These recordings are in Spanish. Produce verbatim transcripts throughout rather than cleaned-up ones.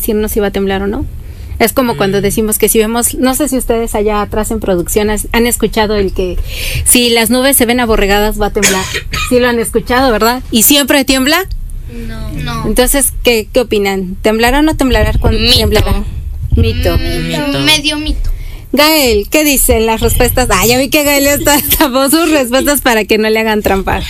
decirnos si va a temblar o no. Es como cuando decimos que si vemos, no sé si ustedes allá atrás en producción has- han escuchado el que si las nubes se ven aborregadas va a temblar. Sí lo han escuchado, ¿verdad? ¿Y siempre tiembla? No. No. Entonces, ¿qué, qué opinan? ¿Temblará o no temblará cuando Mito. temblará? Mito. Mito. Medio mito. Gael, ¿qué dicen las respuestas? Ah, ya vi que Gael está tapó sus respuestas para que no le hagan trampa.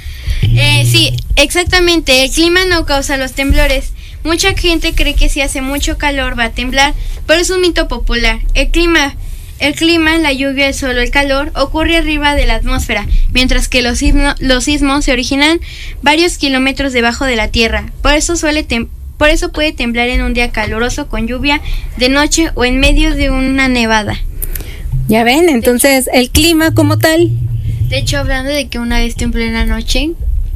Eh, sí, exactamente. El clima no causa los temblores. Mucha gente cree que si hace mucho calor va a temblar, pero es un mito popular. El clima, el clima, la lluvia, el sol, el calor ocurre arriba de la atmósfera, mientras que los sismos, los sismos se originan varios kilómetros debajo de la tierra. Por eso suele tem- por eso puede temblar en un día caluroso con lluvia, de noche o en medio de una nevada. Ya ven, entonces el clima como tal. De hecho, hablando de que una vez tembló en la noche,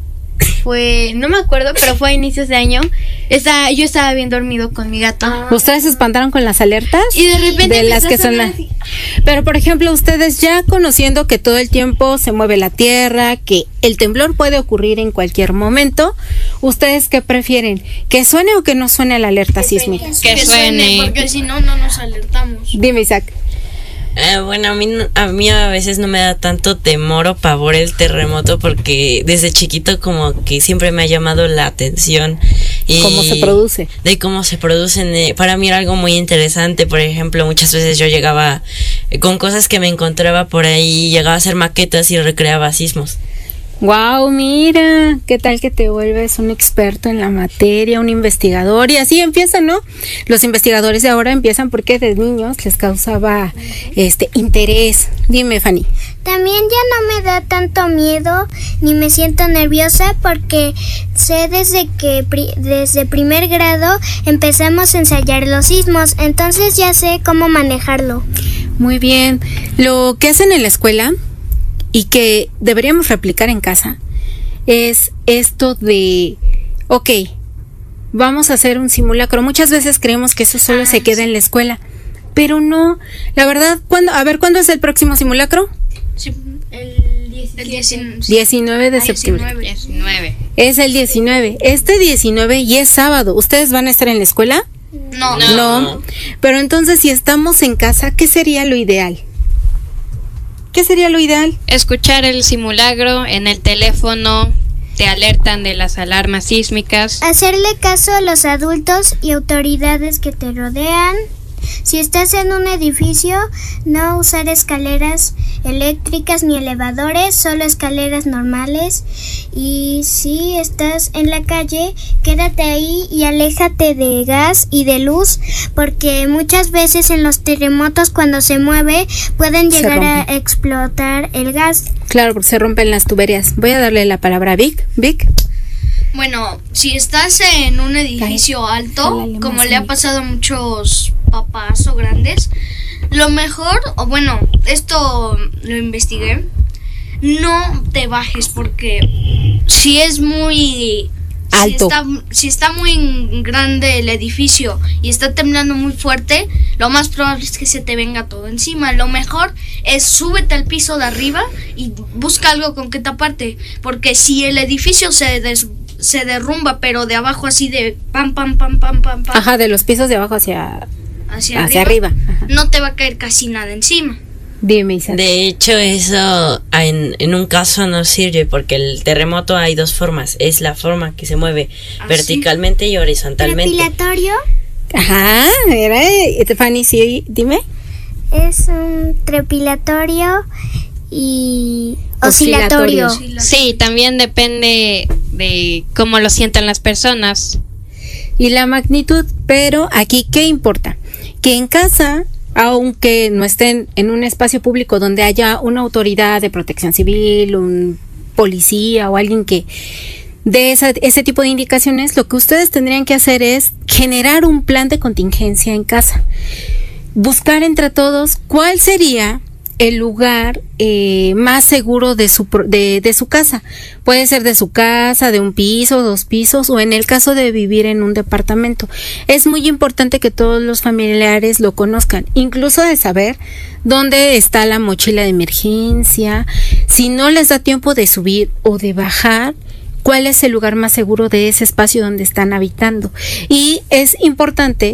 fue, no me acuerdo, pero fue a inicios de año. Estaba, yo estaba bien dormido con mi gato. ¿Ustedes se espantaron con las alertas? Y de repente de las empezó que a son sonar la- así. Pero por ejemplo, ustedes ya conociendo que todo el tiempo se mueve la tierra, que el temblor puede ocurrir en cualquier momento, ¿ustedes qué prefieren? ¿Que suene o que no suene la alerta sísmica? Que suene. Porque si no, no nos alertamos. Dime, Isaac. Eh, bueno, a mí, no- a mí a veces no me da tanto temor o pavor el terremoto porque desde chiquito como que siempre me ha llamado la atención. Y ¿Cómo se produce? De cómo se producen. eh, Para mí era algo muy interesante. Por ejemplo, muchas veces yo llegaba eh, con cosas que me encontraba por ahí, llegaba a hacer maquetas y recreaba sismos. Wow, mira, qué tal que te vuelves un experto en la materia, un investigador, y así empiezan, ¿no? Los investigadores de ahora empiezan porque de niños les causaba este interés. Dime, Fanny. También ya no me da tanto miedo ni me siento nerviosa porque sé desde que pri- desde primer grado empezamos a ensayar los sismos, entonces ya sé cómo manejarlo. Muy bien. Lo que hacen en la escuela y que deberíamos replicar en casa es esto de, ok, vamos a hacer un simulacro. Muchas veces creemos que eso solo se queda en la escuela, pero no. La verdad, ¿cuándo? A ver, ¿cuándo es el próximo simulacro? Sí, el diecinueve. diecinueve de septiembre. diecinueve. Es el diecinueve. Este diecinueve y es sábado. ¿Ustedes van a estar en la escuela? No. No. Pero entonces, si estamos en casa, ¿qué sería lo ideal? ¿Qué sería lo ideal? Escuchar el simulacro en el teléfono, te alertan de las alarmas sísmicas. Hacerle caso a los adultos y autoridades que te rodean. Si estás en un edificio, no usar escaleras eléctricas ni elevadores, solo escaleras normales. Y si estás en la calle, quédate ahí y aléjate de gas y de luz, porque muchas veces en los terremotos cuando se mueve pueden Se llegar a rompe. explotar el gas. Claro, porque se rompen las tuberías. Voy a darle la palabra a Vic. Vic. Bueno, si estás en un edificio alto, jálale como más, le ha amigo. pasado a muchos papás o grandes, lo mejor, o bueno, esto lo investigué, no te bajes porque si es muy Alto. Si está, si está muy grande el edificio y está temblando muy fuerte, lo más probable es que se te venga todo encima. Lo mejor es súbete al piso de arriba y busca algo con que taparte, porque si el edificio se des- se derrumba, pero de abajo así de pam pam pam pam pam pam Ajá, de los pisos de abajo hacia, hacia, hacia arriba, arriba. Ajá. no te va a caer casi nada encima. Dime, Isaac. De hecho, eso en, en un caso no sirve porque el terremoto hay dos formas. Es la forma que se mueve ¿Ah, verticalmente y horizontalmente. Trepilatorio Ajá, era, eh, Fanny, sí, dime. es un trepilatorio y Oscilatorio. oscilatorio. Sí, también depende de cómo lo sientan las personas. Y la magnitud, pero aquí, ¿qué importa? Que en casa, aunque no estén en un espacio público donde haya una autoridad de protección civil, un policía o alguien que dé esa, ese tipo de indicaciones, lo que ustedes tendrían que hacer es generar un plan de contingencia en casa. Buscar entre todos cuál sería el lugar eh, más seguro de su pro- de, de su casa. Puede ser de su casa, de un piso, dos pisos, o en el caso de vivir en un departamento. Es muy importante que todos los familiares lo conozcan, incluso de saber dónde está la mochila de emergencia, si no les da tiempo de subir o de bajar, cuál es el lugar más seguro de ese espacio donde están habitando. Y es importante